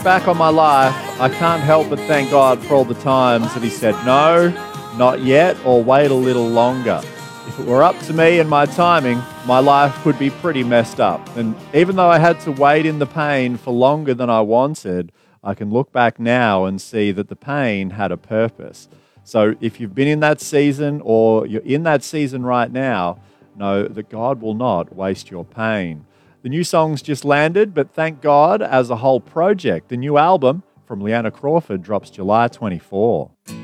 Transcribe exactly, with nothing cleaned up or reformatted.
back on my life, I can't help but thank God for all the times that He said no, not yet, or wait a little longer. If it were up to me and my timing, my life could be pretty messed up. And even though I had to wait in the pain for longer than I wanted, I can look back now and see that the pain had a purpose. So if you've been in that season or you're in that season right now, know that God will not waste your pain. The new song's just landed, but thank God, as a whole project, the new album from Leanna Crawford drops July twenty-fourth.